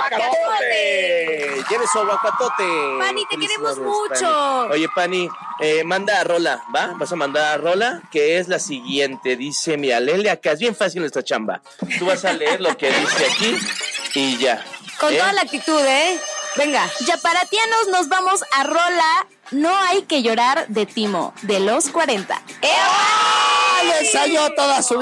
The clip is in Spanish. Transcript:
aguacatote. Lleve su aguacatote. Pani, te queremos mucho. Pani. Oye, Pani, manda a Rola, ¿va? Vas a mandar a Rola, que es la siguiente. Dice, mira, léele acá, es bien fácil nuestra chamba. Tú vas a leer lo que dice aquí y ya. Con toda la actitud, ¿eh? Venga. Yaparatianos, nos vamos a Rola. No hay que llorar de Timo, de los 40. ¡Le ensayó toda su